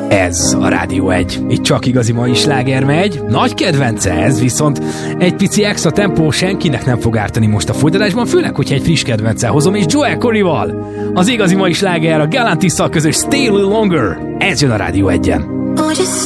Ez a Rádió 1. Itt csak igazi mai sláger megy. Nagy kedvence ez, viszont egy pici extra tempó senkinek nem fog ártani most a folytatásban, főleg, hogyha egy friss kedvencel hozom, és Joel Corryval. Az igazi mai sláger a Galantisszal közös Stay a Little Longer. Ez jön a Rádió 1-en.